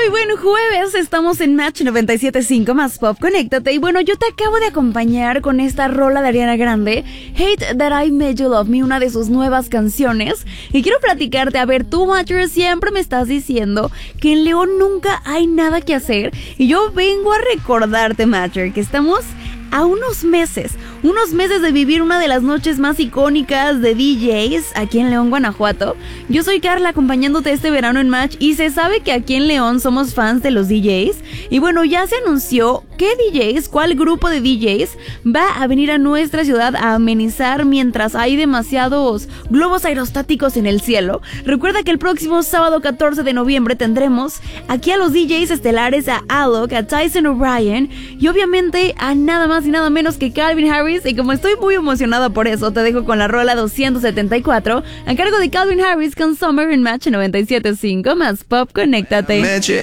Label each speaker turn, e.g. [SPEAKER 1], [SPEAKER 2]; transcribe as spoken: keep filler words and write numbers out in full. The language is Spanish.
[SPEAKER 1] Muy buen jueves, estamos en Match noventa y siete punto cinco más Pop, conéctate. Y bueno, yo te acabo de acompañar con esta rola de Ariana Grande, Hate That I Made You Love Me, una de sus nuevas canciones. Y quiero platicarte, a ver, tú, Matcher, siempre me estás diciendo que en León nunca hay nada que hacer. Y yo vengo a recordarte, Matcher, que estamos a unos meses, unos meses de vivir una de las noches más icónicas de D Js aquí en León, Guanajuato. Yo soy Carla, acompañándote este verano en Match, y se sabe que aquí en León somos fans de los D Js. Y bueno, ya se anunció qué D Js, cuál grupo de D Js va a venir a nuestra ciudad a amenizar mientras hay demasiados globos aerostáticos en el cielo. Recuerda que el próximo sábado catorce de noviembre tendremos aquí a los D Js estelares, a Alok, a Tyson O'Brien y obviamente a nada más y nada menos que Calvin Harris. Y como estoy muy emocionada por eso, te dejo con la rola doscientos setenta y cuatro a cargo de Calvin Harris con Summer en Match noventa y siete punto cinco más Pop, conéctate.
[SPEAKER 2] Met you